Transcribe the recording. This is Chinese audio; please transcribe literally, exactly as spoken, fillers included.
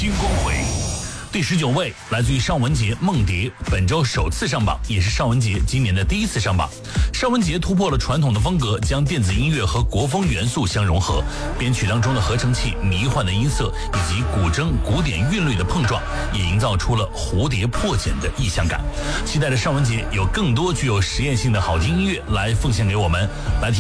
新光辉。第十九位来自于尚雯婕《梦蝶》，本周首次上榜，也是尚雯婕今年的第一次上榜。尚雯婕突破了传统的风格，将电子音乐和国风元素相融合，编曲当中的合成器、迷幻的音色以及古筝、古典韵律的碰撞，也营造出了蝴蝶破茧的意象感。期待着尚雯婕有更多具有实验性的好听音乐来奉献给我们，来听